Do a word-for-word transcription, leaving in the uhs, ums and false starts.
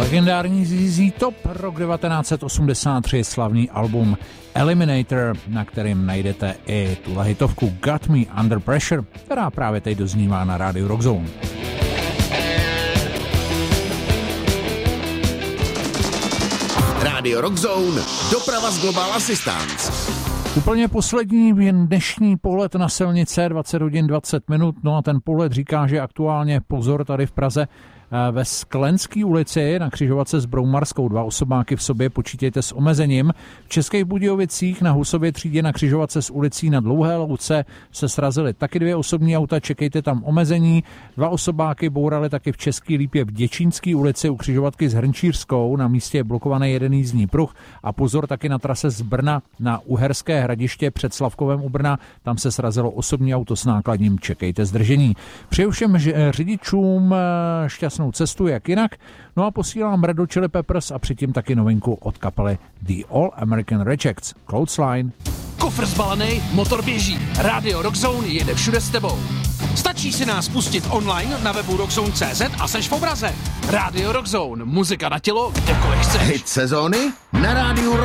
Legendární Z Z Top, rok devatenáct set osmdesát tři, slavný album Eliminator, na kterém najdete i tuhle hitovku Got Me Under Pressure, která právě teď doznívá na rádiu Rock Zone. Rádio Rock Zone, doprava z Global Assistance. Úplně poslední dnešní pohled na silnice, dvacet hodin dvacet minut, no a ten pohled říká, že aktuálně pozor tady v Praze ve Sklenské ulici na křižovatce s Broumarskou. Dva osobáky v sobě, počítejte s omezením. V Českých Budějovicích na Husově třídě na křižovatce s ulicí na Dlouhé louce se srazily taky dvě osobní auta, čekejte tam omezení. Dva osobáky bouraly taky v Český Lípě v Děčínské ulici u křižovatky s Hrnčířskou. Na místě je blokovaný jeden jízdní pruh a pozor taky na trase z Brna na Uherské Hradiště před Slavkovem u Brna. Tam se srazilo osobní auto s nákladním, čekejte zdržení. Přeju všem řidičům šťastnou cestu, jak jinak. No a posílám Red Hot Chili Peppers a předtím taky novinku od kapely The All American Rejects, Clothesline. Kufr zbalený, motor běží. Rádio Rock Zone jede všude s tebou. Stačí si nás pustit online na webu rockzone tečka cé zet a seš v obraze. Rádio Rock Zone, muzika na tělo, kdekoliv chceš. Hit sezóny na rádiu Rock